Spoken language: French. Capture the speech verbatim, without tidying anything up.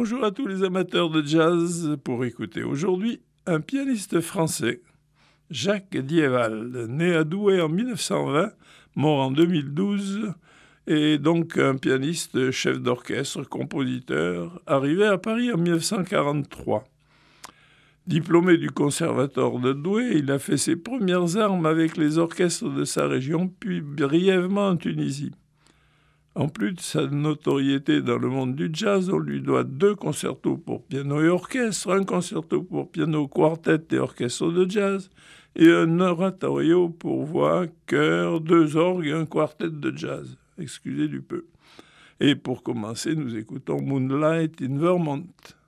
Bonjour à tous les amateurs de jazz pour écouter aujourd'hui un pianiste français, Jacques Dieval, né à Douai en mille neuf cent vingt, mort en deux mille douze, et donc un pianiste, chef d'orchestre, compositeur, arrivé à Paris en mille neuf cent quarante-trois. Diplômé du conservatoire de Douai, il a fait ses premières armes avec les orchestres de sa région, puis brièvement en Tunisie. En plus de sa notoriété dans le monde du jazz, on lui doit deux concertos pour piano et orchestre, un concerto pour piano, quartet et orchestre de jazz, et un oratorio pour voix, chœur, deux orgues et un quartet de jazz. Excusez du peu. Et pour commencer, nous écoutons Moonlight in Vermont.